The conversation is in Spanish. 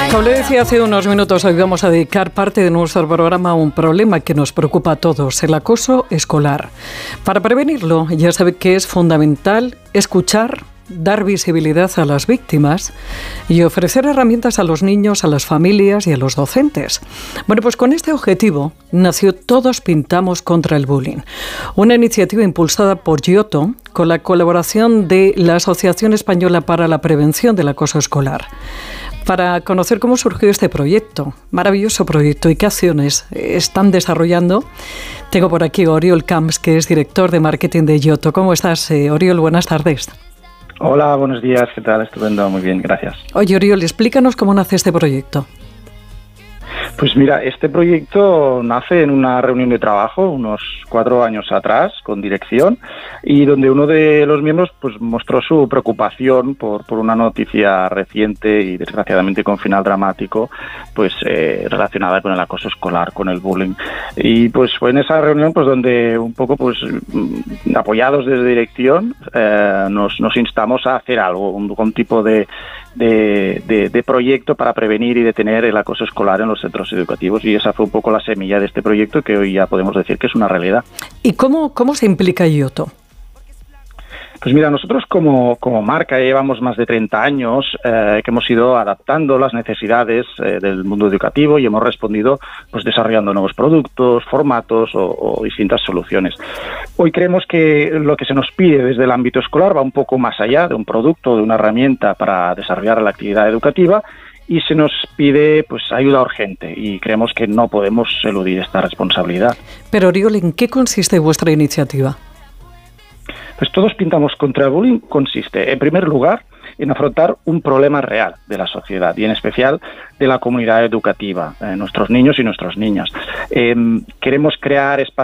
Como le decía hace unos minutos, hoy vamos a dedicar parte de nuestro programa a un problema que nos preocupa a todos, el acoso escolar. Para prevenirlo, ya sabe que es fundamental escuchar, dar visibilidad a las víctimas y ofrecer herramientas a los niños, a las familias y a los docentes. Bueno, pues con este objetivo nació Todos Pintamos contra el Bullying, una iniciativa impulsada por Giotto con la colaboración de la Asociación Española para la Prevención del Acoso Escolar. Para conocer cómo surgió este proyecto, maravilloso proyecto, y qué acciones están desarrollando, tengo por aquí a Oriol Camps, que es director de marketing de Giotto. ¿Cómo estás, Oriol? Buenas tardes. Hola, buenos días. ¿Qué tal? Estupendo, muy bien, gracias. Oye, Oriol, explícanos cómo nace este proyecto. Pues mira, este proyecto nace en una reunión de trabajo unos 4 años atrás con dirección y donde uno de los miembros pues mostró su preocupación por una noticia reciente y desgraciadamente con final dramático pues relacionada con el acoso escolar, con el bullying. Y pues fue en esa reunión pues donde un poco pues apoyados desde dirección nos instamos a hacer algo, un tipo de proyecto para prevenir y detener el acoso escolar en los centros educativos, y esa fue un poco la semilla de este proyecto que hoy ya podemos decir que es una realidad. ¿Y cómo se implica Giotto? Pues mira, nosotros como marca llevamos más de 30 años que hemos ido adaptando las necesidades del mundo educativo y hemos respondido pues desarrollando nuevos productos, formatos o distintas soluciones. Hoy creemos que lo que se nos pide desde el ámbito escolar va un poco más allá de un producto, de una herramienta para desarrollar la actividad educativa, y se nos pide pues ayuda urgente y creemos que no podemos eludir esta responsabilidad. Pero Oriol, ¿en qué consiste vuestra iniciativa? Pues Todos Pintamos contra el Bullying consiste, en primer lugar, en afrontar un problema real de la sociedad y en especial de la comunidad educativa, nuestros niños y nuestras niñas. Queremos crear espacios